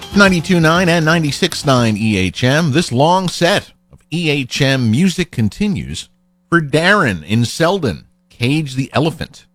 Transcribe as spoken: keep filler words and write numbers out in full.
ninety-two point nine and ninety-six point nine E H M. This long set of E H M music continues for Darren in Selden, Cage the Elephant.